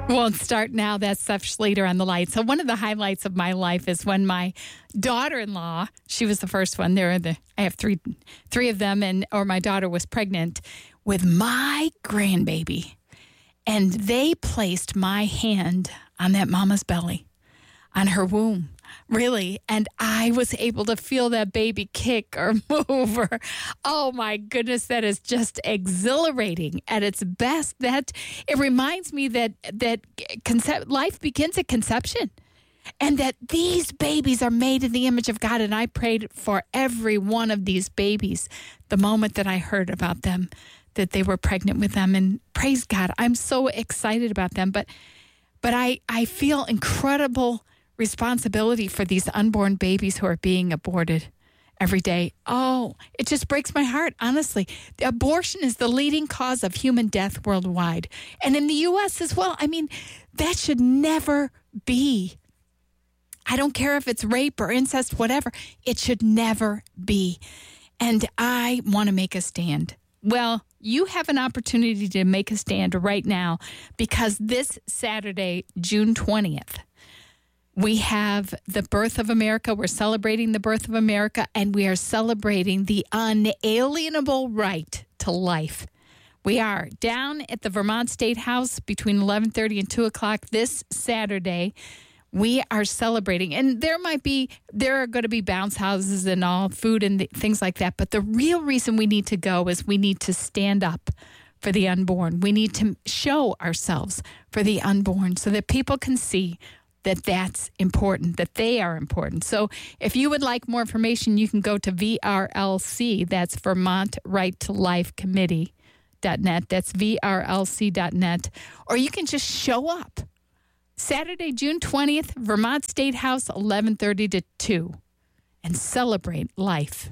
Won't start now. That's Seth Schleter on the light. So one of the highlights of my life is when my daughter-in-law, she was the first one. I have three of them, or my daughter was pregnant with my grandbaby. And they placed my hand on that mama's belly, on her womb, really. And I was able to feel that baby kick or move. Oh, my goodness, that is just exhilarating at its best. That it reminds me that life begins at conception. And that these babies are made in the image of God. And I prayed for every one of these babies the moment that I heard about them, that they were pregnant with them. And praise God, I'm so excited about them. But I feel incredible responsibility for these unborn babies who are being aborted every day. Oh, it just breaks my heart, honestly. Abortion is the leading cause of human death worldwide. And in the U.S. as well. I mean, that should never be. I don't care if it's rape or incest, whatever. It should never be. And I want to make a stand. Well, you have an opportunity to make a stand right now because this Saturday, June 20th, we have the birth of America. We're celebrating the birth of America, and we are celebrating the unalienable right to life. We are down at the Vermont State House between 11:30 and 2 o'clock this Saturday. We are celebrating, and there are going to be bounce houses and all food and things like that. But the real reason we need to go is we need to stand up for the unborn. We need to show ourselves for the unborn so that people can see that that's important, that they are important. So if you would like more information, you can go to VRLC. That's Vermont Right to Life Committee.net. That's VRLC.net. Or you can just show up. Saturday, June 20th, Vermont State House, 11:30 to 2, and celebrate life.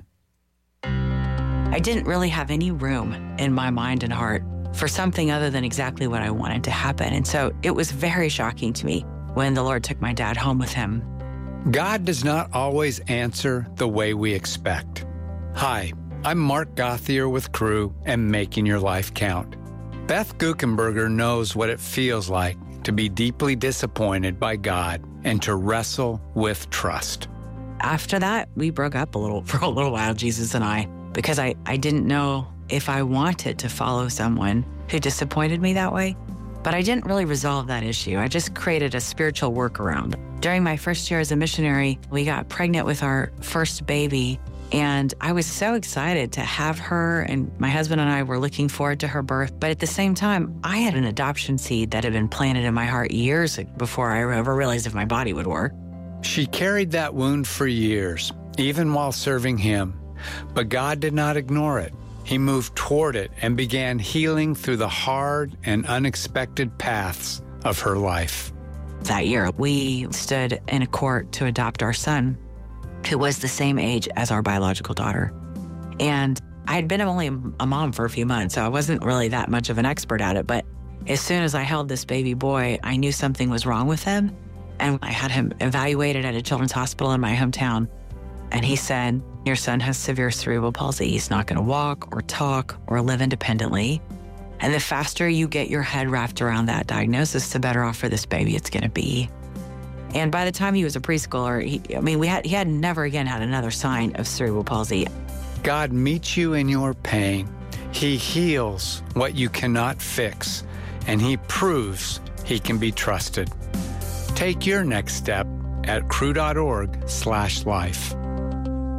I didn't really have any room in my mind and heart for something other than exactly what I wanted to happen. And so it was very shocking to me when the Lord took my dad home with him. God does not always answer the way we expect. Hi, I'm Mark Gothier with Crew and Making Your Life Count. Beth Guckenberger knows what it feels like to be deeply disappointed by God and to wrestle with trust. After that, we broke up for a little while, Jesus and I, because I didn't know if I wanted to follow someone who disappointed me that way. But I didn't really resolve that issue. I just created a spiritual workaround. During my first year as a missionary, we got pregnant with our first baby. And I was so excited to have her, and my husband and I were looking forward to her birth. But at the same time, I had an adoption seed that had been planted in my heart years before I ever realized if my body would work. She carried that wound for years, even while serving Him. But God did not ignore it. He moved toward it and began healing through the hard and unexpected paths of her life. That year, we stood in a court to adopt our son, who was the same age as our biological daughter. And I had been only a mom for a few months, so I wasn't really that much of an expert at it. But as soon as I held this baby boy, I knew something was wrong with him. And I had him evaluated at a children's hospital in my hometown. And he said, "Your son has severe cerebral palsy. He's not going to walk or talk or live independently. And the faster you get your head wrapped around that diagnosis, the better off for this baby it's going to be." And by the time he was a preschooler, he had never again had another sign of cerebral palsy. God meets you in your pain. He heals what you cannot fix, and He proves He can be trusted. Take your next step at crew.org/life.